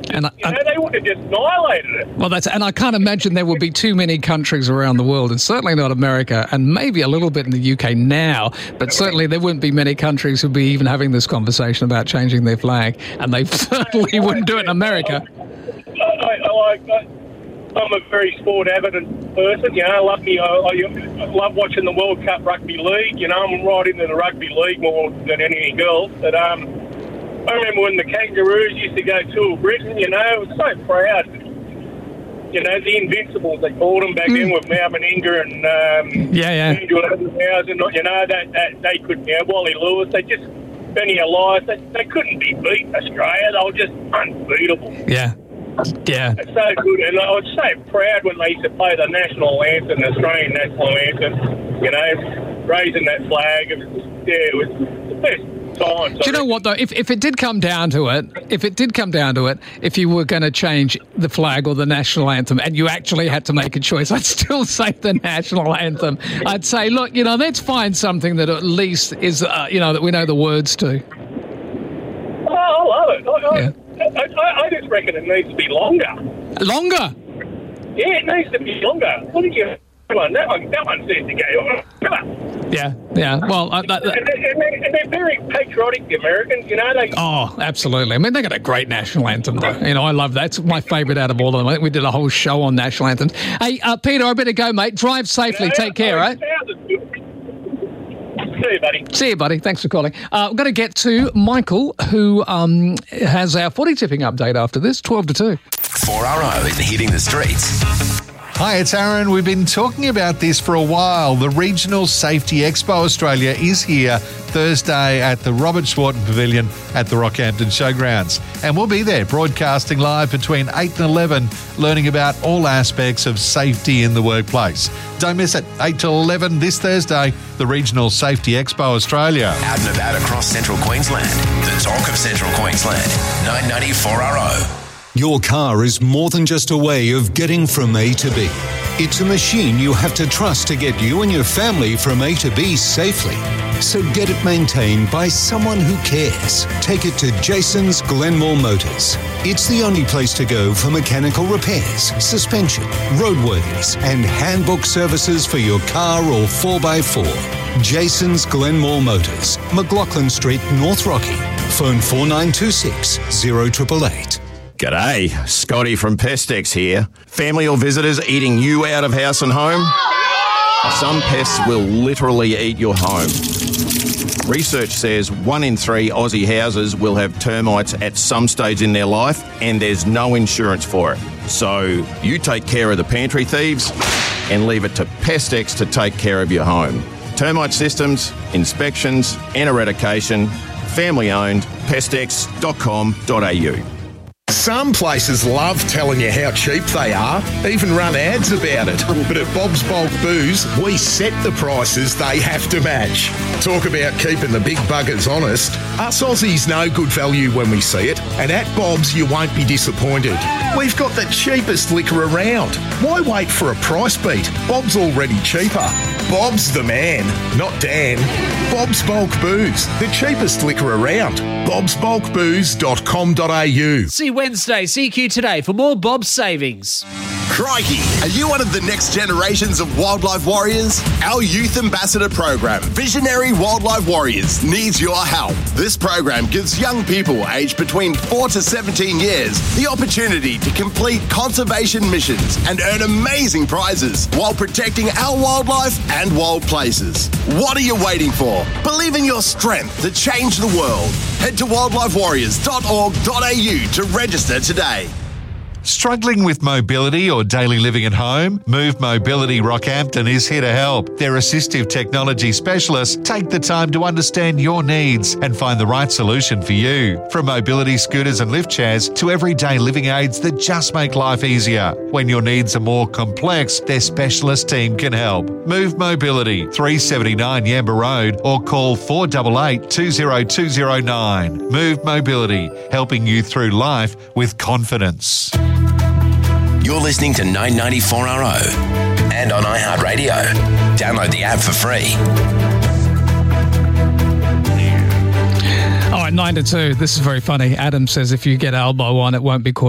And they would have just annihilated it. Well, and I can't imagine there would be too many countries around the world, and certainly not America, and maybe a little bit in the UK now, but certainly there wouldn't be many countries who'd be even having this conversation about changing their flag, and they certainly wouldn't do it in America. I'm a very sport-avid person, you know. I love watching the World Cup Rugby League, you know. I'm right into the rugby league more than anything else. But I remember when the Kangaroos used to go tour Britain, you know, I was so proud. You know, the Invincibles, they called them back then with Mal Meninga and Andrew Levenhausen, you know, that they couldn't, you know, Wally Lewis, they just, Benny Elias, they couldn't be beat Australia. They were just unbeatable. Yeah. Yeah. It's so good, and I was so proud when they used to play the national anthem, the Australian national anthem, you know, raising that flag. It was the best time. Do you know what, though? If it did come down to it, if you were going to change the flag or the national anthem and you actually had to make a choice, I'd still say the national anthem. I'd say, look, you know, let's find something that at least is, you know, that we know the words to. Oh, I love it. I just reckon it needs to be longer. Longer? Yeah, it needs to be longer. What did you... That one says to go... Yeah. Well... and they're very patriotic, the Americans, you know. Oh, absolutely. I mean, they got a great national anthem, though. You know, I love that. It's my favourite out of all of them. I think we did a whole show on national anthems. Hey, Peter, I better go, mate. Drive safely. Take care, right? See you, buddy. Thanks for calling. We're going to get to Michael, who has our footy tipping update after this, 12 to 2. 4RO in Hitting the Streets. Hi, it's Aaron. We've been talking about this for a while. The Regional Safety Expo Australia is here Thursday at the Robert Schwarten Pavilion at the Rockhampton Showgrounds. And we'll be there broadcasting live between 8 and 11, learning about all aspects of safety in the workplace. Don't miss it. 8 till 11 this Thursday, the Regional Safety Expo Australia. Out and about across Central Queensland. The talk of Central Queensland. 990 4RO. Your car is more than just a way of getting from A to B. It's a machine you have to trust to get you and your family from A to B safely. So get it maintained by someone who cares. Take it to Jason's Glenmore Motors. It's the only place to go for mechanical repairs, suspension, roadworthies, and handbook services for your car or 4x4. Jason's Glenmore Motors, McLaughlin Street, North Rocky. Phone 4926 0888. G'day, Scotty from Pestex here. Family or visitors eating you out of house and home? Some pests will literally eat your home. Research says 1 in 3 Aussie houses will have termites at some stage in their life, and there's no insurance for it. So you take care of the pantry thieves and leave it to Pestex to take care of your home. Termite systems, inspections and eradication, family owned, pestex.com.au. Some places love telling you how cheap they are, even run ads about it. But at Bob's Bulk Booze, we set the prices they have to match. Talk about keeping the big buggers honest. Us Aussies know good value when we see it, and at Bob's you won't be disappointed. We've got the cheapest liquor around. Why wait for a price beat? Bob's already cheaper. Bob's the man, not Dan. Bob's Bulk Booze, the cheapest liquor around. bobsbulkbooze.com.au. See Wednesday, CQ Today for more Bob's savings. Crikey, are you one of the next generations of wildlife warriors? Our Youth Ambassador program, Visionary Wildlife Warriors, needs your help. This program gives young people aged between 4 to 17 years the opportunity to complete conservation missions and earn amazing prizes while protecting our wildlife and wild places. What are you waiting for? Believe in your strength to change the world. Head to wildlifewarriors.org.au to register today. Struggling with mobility or daily living at home? Move Mobility Rockhampton is here to help. Their assistive technology specialists take the time to understand your needs and find the right solution for you. From mobility scooters and lift chairs to everyday living aids that just make life easier. When your needs are more complex, their specialist team can help. Move Mobility, 379 Yamba Road, or call 488 20209. Move Mobility, helping you through life with confidence. You're listening to 994RO and on iHeartRadio. Download the app for free. All right, 9 to 2. This is very funny. Adam says if you get elbow on, it won't be called